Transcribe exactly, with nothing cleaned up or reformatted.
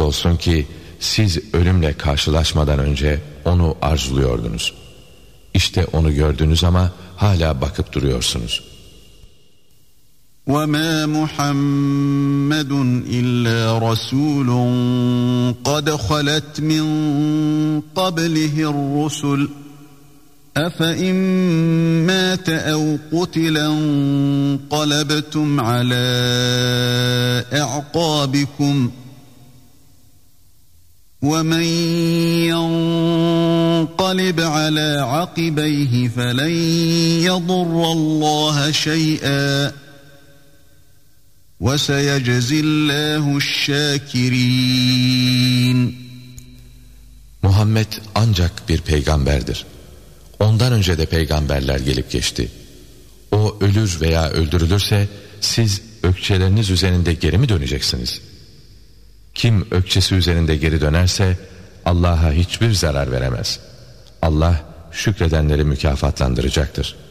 Andolsun ki siz ölümle karşılaşmadan önce onu arzuluyordunuz. İşte onu gördünüz ama hala bakıp duruyorsunuz. وَمَا مُحَمَّدٌ إِلَّا رَسُولٌ قَدْ خَلَتْ مِنْ قَبْلِهِ الرُّسُلُ أَفَإِنْ مَاتَ أَوْ قُتِلَ انقَلَبْتُمْ عَلَى أَعْقَابِكُمْ وَمَنْ يَنْقَلِبْ عَلَى عَقِبَيْهِ فَلَنْ يَضُرَّ اللّٰهَ شَيْئًا وَسَيَجْزِي اللّٰهُ الشَّاكِرِينَ. Muhammed ancak bir peygamberdir. Ondan önce de peygamberler gelip geçti. O ölür veya öldürülürse siz ökçeleriniz üzerinde geri mi döneceksiniz? Kim ökçesi üzerinde geri dönerse Allah'a hiçbir zarar veremez. Allah şükredenleri mükafatlandıracaktır.